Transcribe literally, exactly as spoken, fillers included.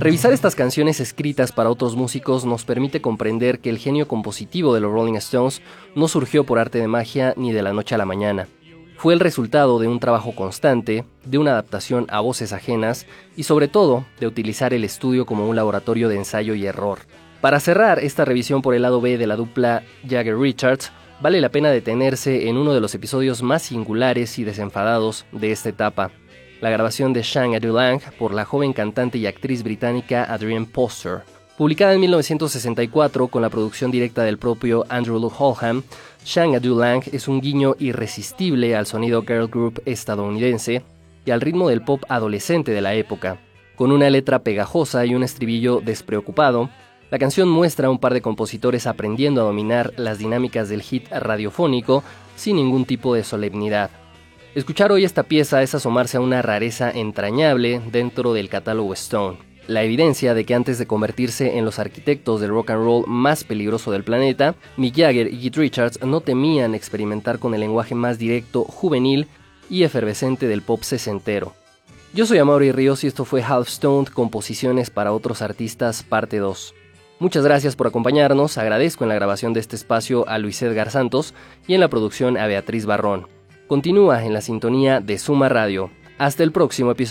Revisar estas canciones escritas para otros músicos nos permite comprender que el genio compositivo de los Rolling Stones no surgió por arte de magia ni de la noche a la mañana. Fue el resultado de un trabajo constante, de una adaptación a voces ajenas y sobre todo de utilizar el estudio como un laboratorio de ensayo y error. Para cerrar esta revisión por el lado B de la dupla Jagger-Richards, vale la pena detenerse en uno de los episodios más singulares y desenfadados de esta etapa, la grabación de Shang A-Doo-Lang por la joven cantante y actriz británica Adrienne Poster. Publicada en mil novecientos sesenta y cuatro con la producción directa del propio Andrew Loog Oldham, Shang A-Doo-Lang es un guiño irresistible al sonido girl group estadounidense y al ritmo del pop adolescente de la época. Con una letra pegajosa y un estribillo despreocupado, la canción muestra a un par de compositores aprendiendo a dominar las dinámicas del hit radiofónico sin ningún tipo de solemnidad. Escuchar hoy esta pieza es asomarse a una rareza entrañable dentro del catálogo Stone. La evidencia de que antes de convertirse en los arquitectos del rock and roll más peligroso del planeta, Mick Jagger y Keith Richards no temían experimentar con el lenguaje más directo, juvenil y efervescente del pop sesentero. Yo soy Amaury Ríos y esto fue Half Stoned, composiciones para otros artistas, parte dos. Muchas gracias por acompañarnos, agradezco en la grabación de este espacio a Luis Edgar Santos y en la producción a Beatriz Barrón. Continúa en la sintonía de Suma Radio. Hasta el próximo episodio.